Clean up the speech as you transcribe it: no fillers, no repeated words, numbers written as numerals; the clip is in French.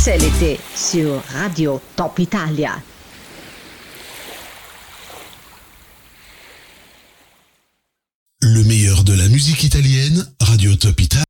C'est l'été sur Radio Top Italia. Le meilleur de la musique italienne, Radio Top Italia.